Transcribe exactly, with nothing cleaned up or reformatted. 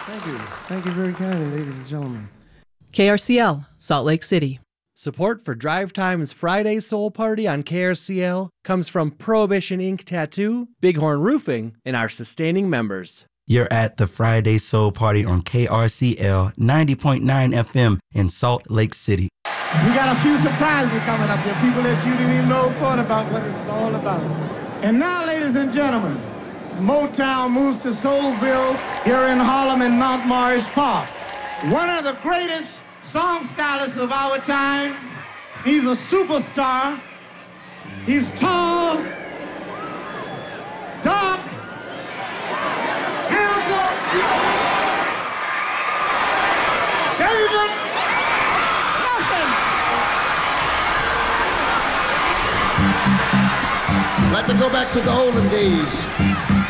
Thank you. Thank you very kindly, ladies and gentlemen. K R C L, Salt Lake City. Support for Drive Time's Friday Soul Party on K R C L comes from Prohibition Ink Tattoo, Bighorn Roofing, and our sustaining members. You're at the Friday Soul Party on K R C L ninety point nine F M in Salt Lake City. We got a few surprises coming up here, people that you didn't even know thought about what it's all about. And now, ladies and gentlemen, Motown moves to Soulville here in Harlem in Mount Morris Park. One of the greatest song stylists of our time. He's a superstar. He's tall, dark, handsome. David Ruffin. I'd like to go back to the olden days.